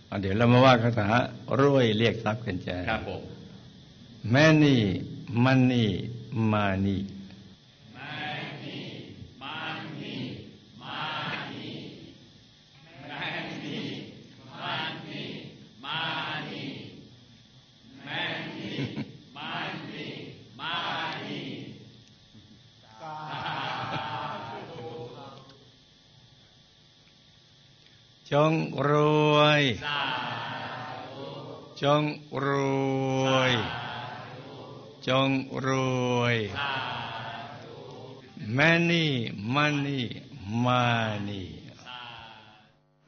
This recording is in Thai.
เดี๋ยวเรามาว่าคาถารวยเรียกทรัพย์กันจ้ะครับผม Many money moneyจงรวยจงรวยจงรวย Many money money